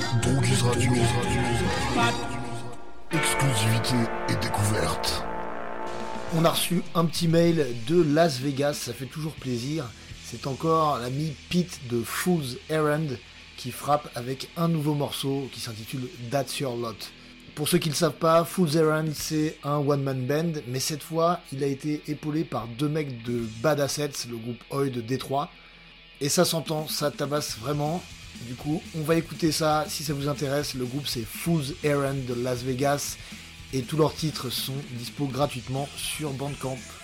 Droguise Radio. Exclusivité et découverte. On a reçu un petit mail de Las Vegas, ça fait toujours plaisir. C'est encore l'ami Pete de Fool's Errand qui frappe avec un nouveau morceau qui s'intitule That's Your Lot. Pour ceux qui ne le savent pas, Fool's Errand c'est un one-man band, mais cette fois il a été épaulé par deux mecs de Bad Assets, le groupe Oi de Détroit. Et ça s'entend, ça tabasse vraiment. Du coup, on va écouter ça si ça vous intéresse. Le groupe c'est Fool's Errand de Las Vegas et tous leurs titres sont dispo gratuitement sur Bandcamp.